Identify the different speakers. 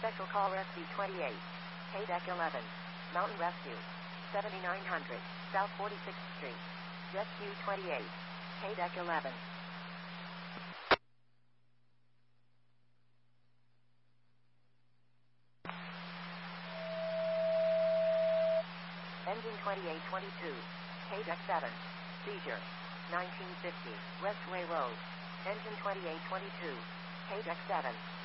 Speaker 1: Special Call Rescue 28. Deck 11. Mountain Rescue. 7900. South 46th Street. Rescue 28. Deck 11. Engine 2822. Deck 7. Seizure. 1950. Westway Road. Engine 2822. Deck 7.